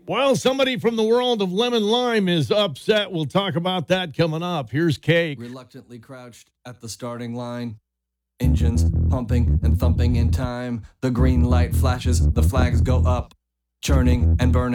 Well, somebody from the world of lemon lime is upset. We'll talk about that coming up. Here's Cake. Reluctantly crouched at the starting line. Engines pumping and thumping in time. The green light flashes, the flags go up, churning and burning.